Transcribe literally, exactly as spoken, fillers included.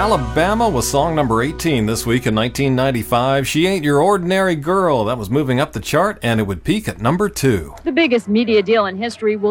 Alabama was song number eighteen this week in nineteen ninety-five. She Ain't Your Ordinary Girl. That was moving up the chart, and it would peak at number two. The biggest media deal in history will